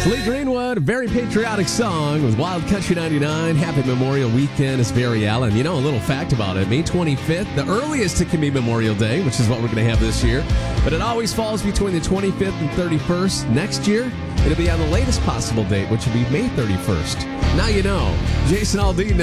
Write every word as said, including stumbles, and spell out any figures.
Lee Greenwood, a very patriotic song with Wild Country ninety-nine. Happy Memorial Weekend is Barry Allen. You know, a little fact about it. May twenty-fifth, the earliest it can be Memorial Day, which is what we're going to have this year. But it always falls between the twenty-fifth and thirty-first. Next year, it'll be on the latest possible date, which will be May thirty-first. Now you know. Jason Aldean